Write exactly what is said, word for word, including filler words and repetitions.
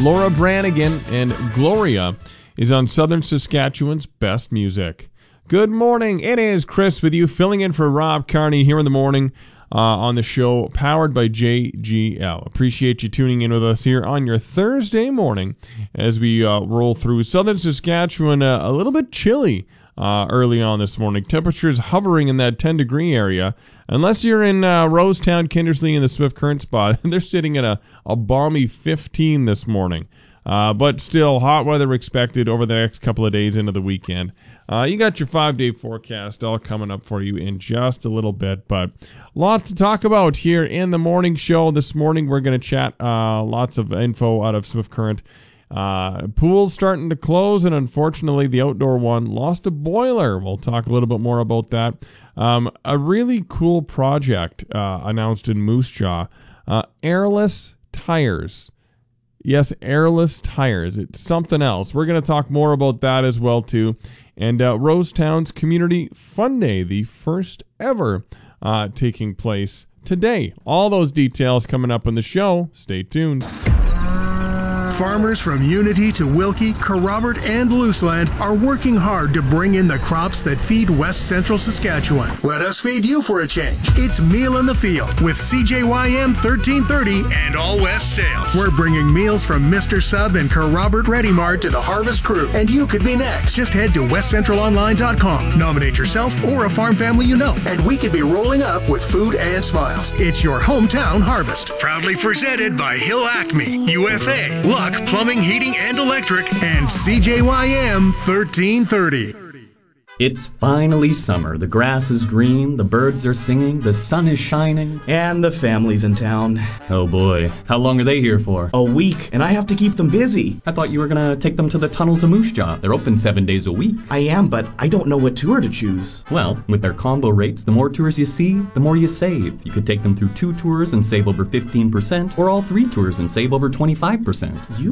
Laura Branigan and Gloria is on Southern Saskatchewan's Best Music. Good morning. It is Chris with you, filling in for Rob Carney here in the morning uh, on the show, powered by J G L. Appreciate you tuning in with us here on your Thursday morning as we uh, roll through Southern Saskatchewan. Uh, a little bit chilly uh, early on this morning. Temperatures hovering in that ten degree area. Unless you're in uh, Rosetown, Kindersley, in the Swift Current spot, they're sitting at a, a balmy fifteen this morning. Uh, but still, hot weather expected over the next couple of days into the weekend. Uh, you got your five-day forecast all coming up for you in just a little bit. But lots to talk about here in the morning show. This morning we're going to chat uh, lots of info out of Swift Current. Uh, pool's starting to close, and unfortunately the outdoor one lost a boiler. We'll talk a little bit more about that. Um, a really cool project uh, announced in Moose Jaw. Uh, airless tires. Yes, airless tires. It's something else. We're going to talk more about that as well, too. And uh, Rosetown's Community Fun Day, the first ever uh, taking place today. All those details coming up in the show. Stay tuned. Farmers from Unity to Wilkie, Kerrobert, and Looseland are working hard to bring in the crops that feed West Central Saskatchewan. Let us feed you for a change. It's Meal in the Field with C J Y M thirteen thirty and All West Sales. We're bringing meals from Mister Sub and Kerrobert Ready Mart to the Harvest Crew, and you could be next. Just head to west central online dot com. Nominate yourself or a farm family you know, and we could be rolling up with food and smiles. It's your hometown harvest. Proudly presented by Hill Acme, U F A, Luck Plumbing, Heating, and Electric, and C J Y M thirteen thirty. It's finally summer. The grass is green, the birds are singing, the sun is shining. And the family's in town. Oh boy. How long are they here for? A week, and I have to keep them busy. I thought you were gonna take them to the tunnels of Moose Jaw. They're open seven days a week. I am, but I don't know what tour to choose. Well, with their combo rates, the more tours you see, the more you save. You could take them through two tours and save over fifteen percent, or all three tours and save over twenty-five percent. You